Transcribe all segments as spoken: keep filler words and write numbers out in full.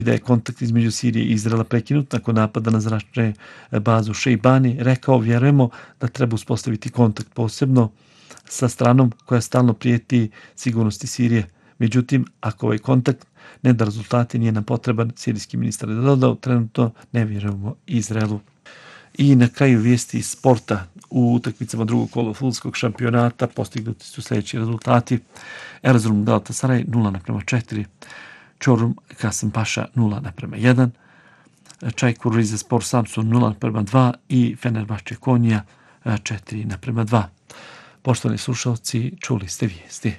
da je kontakt između Sirije i Izraela prekinut nakon napada na zračne bazu Šejbani, rekao vjerujemo da treba uspostaviti kontakt posebno sa stranom koja stalno prijeti sigurnosti Sirije. Međutim, ako ovaj kontakt ne da rezultati, nije nam potreban, sirijski ministar je dodao, trenutno ne vjerujemo Izraelu. I na kraju vijesti iz sporta. U utakmicama drugog kola fudbalskog šampionata postignuti su sljedeći rezultati. Erzurum Galatasaray nula naprema četiri, Çorum Kasımpaşa nula naprema jedan, Čaykur Rizespor Samsun nula naprema dva i Fenerbahče Konja četiri naprema dva. Poštovani slušalci, čuli ste vijesti.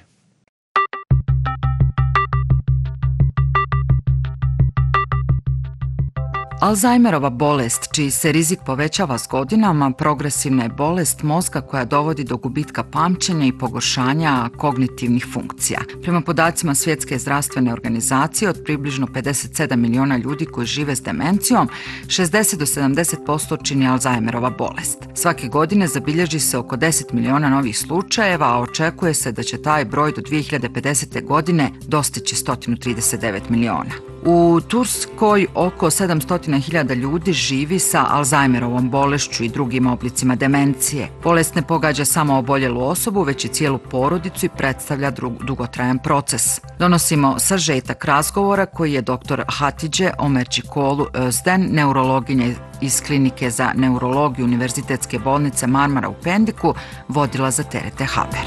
Alzheimerova bolest, čiji se rizik povećava s godinama, progresivna je bolest mozga koja dovodi do gubitka pamćenja i pogoršanja kognitivnih funkcija. Prema podacima Svjetske zdravstvene organizacije, od približno pedeset sedam miliona ljudi koji žive s demencijom, šezdeset do sedamdeset posto čini Alzheimerova bolest. Svake godine zabilježi se oko deset miliona novih slučajeva, a očekuje se da će taj broj do dvije hiljade pedesete. godine dostići sto trideset devet miliona. U Turskoj oko sedamsto hiljada ljudi živi sa Alzheimerovom bolešću i drugim oblicima demencije. Bolest ne pogađa samo oboljelu osobu, već i cijelu porodicu i predstavlja dugotrajan proces. Donosimo sažetak razgovora koji je doktor Hatice Ömercikoglu Özden, neurologinja iz Klinike za neurologiju Univerzitetske bolnice Marmara u Pendiku, vodila za T R T Haber.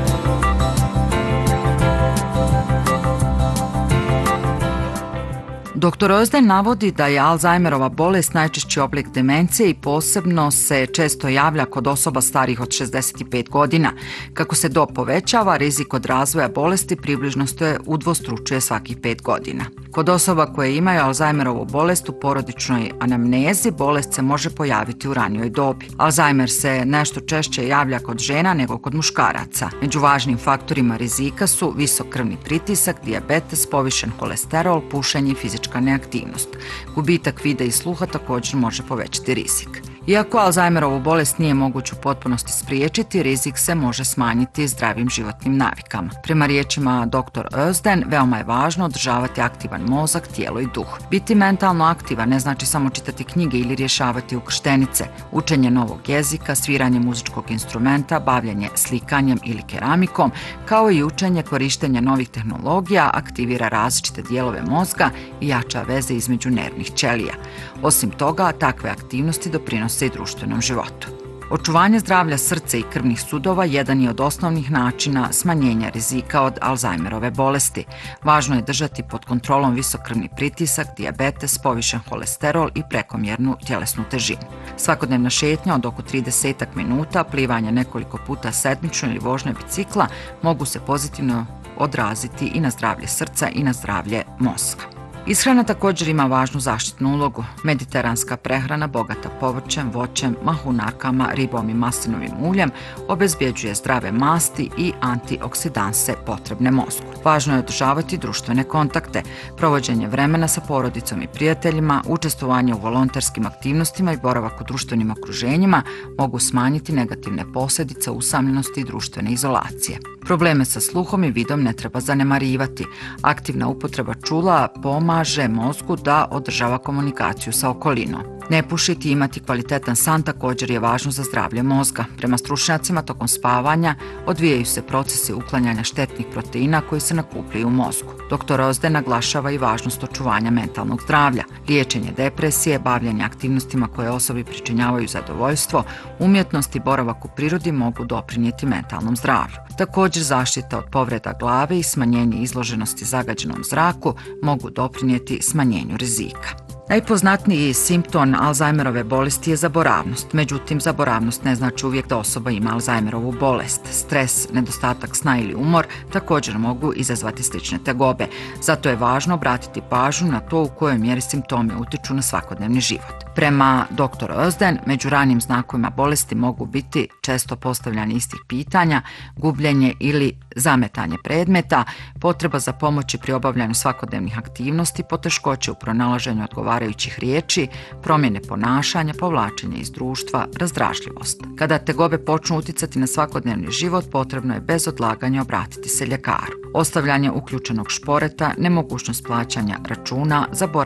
doktor Özden navodi da je Alzheimerova bolest najčešći oblik demencije i posebno se često javlja kod osoba starijih od šezdeset pet godina. Kako se dob povećava, rizik od razvoja bolesti približno se udvostručuje svakih pet godina. Kod osoba koje imaju Alzheimerovu bolest u porodičnoj anamnezi, bolest se može pojaviti u ranijoj dobi. Alzheimer se nešto češće javlja kod žena nego kod muškaraca. Među važnim faktorima rizika su visok krvni pritisak, dijabetes, povišen kolesterol, pušenje i fizička neaktivnost. Gubitak vida i sluha također može povećati rizik. Iako Alzheimerovu bolest nije moguće u potpunosti spriječiti, rizik se može smanjiti zdravim životnim navikama. Prema riječima doktor Özden, veoma je važno održavati aktivan mozak, tijelo i duh. Biti mentalno aktivan ne znači samo čitati knjige ili rješavati ukrštenice. Učenje novog jezika, sviranje muzičkog instrumenta, bavljanje slikanjem ili keramikom, kao i učenje korištenja novih tehnologija aktivira različite dijelove mozga i jača veze između nervnih ćelija. Osim toga, takve aktivnosti doprinose i društvenom životu. Očuvanje zdravlja srca i krvnih sudova jedan je od osnovnih načina smanjenja rizika od Alzheimerove bolesti. Važno je držati pod kontrolom visok krvni pritisak, dijabetes, povišen kolesterol i prekomjernu tjelesnu težinu. Svakodnevna šetnja od oko trideset minuta, plivanje nekoliko puta sedmično ili vožnja bicikla mogu se pozitivno odraziti i na zdravlje srca i na zdravlje mozga. Ishrana također ima važnu zaštitnu ulogu. Mediteranska prehrana bogata povrćem, voćem, mahunakama, ribom i maslinovim uljem obezbjeđuje zdrave masti i antioksidanse potrebne mozgu. Važno je održavati društvene kontakte, provođenje vremena sa porodicom i prijateljima, učestvovanje u volonterskim aktivnostima i boravak u društvenim okruženjima mogu smanjiti negativne posljedice usamljenosti i društvene izolacije. Probleme sa sluhom i vidom ne treba zanemarivati. Aktivna upotreba čula pomaže mozgu da održava komunikaciju sa okolinom. Ne pušiti i imati kvalitetan san također je važno za zdravlje mozga. Prema stručnjacima, tokom spavanja odvijaju se procesi uklanjanja štetnih proteina koji se nakupljaju u mozgu. doktor Özden naglašava i važnost očuvanja mentalnog zdravlja. Liječenje depresije, bavljanje aktivnostima koje osobi pričinjavaju zadovoljstvo, umjetnost i boravak u prirodi mogu doprinijeti mentalnom zdravlju. Također, zaštita od povreda glave i smanjenje izloženosti zagađenom zraku mogu doprinijeti smanjenju rizika. Najpoznatniji simptom Alzheimerove bolesti je zaboravnost. Međutim, zaboravnost ne znači uvijek da osoba ima Alzheimerovu bolest. Stres, nedostatak sna ili umor također mogu izazvati slične tegobe. Zato je važno obratiti pažnju na to u kojoj mjeri simptomi utiču na svakodnevni život. Prema doktor Özden, među ranim znakovima bolesti mogu biti često postavljanje istih pitanja, gubljenje ili zametanje predmeta, potreba za pomoći pri obavljanju svakodnevnih aktivnosti, poteškoće u pronalaženju odgovarajućih riječi, promjene ponašanja, povlačenje iz društva, razdražljivost. Kada tegobe počnu uticati na svakodnevni život, potrebno je bez odlaganja obratiti se ljekaru. Ostavljanje uključenog šporeta, nemogućnost plaćanja računa, zaboravljanje